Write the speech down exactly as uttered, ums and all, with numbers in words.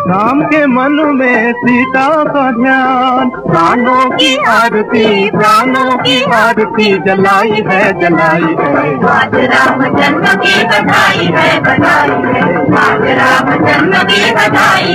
राम के मन में सीता का ध्यान, प्राणों की आरती प्राणों की आरती जलाई है जलाई है। आज राम जन्म की बधाई है बधाई है, आज राम जन्म की बधाई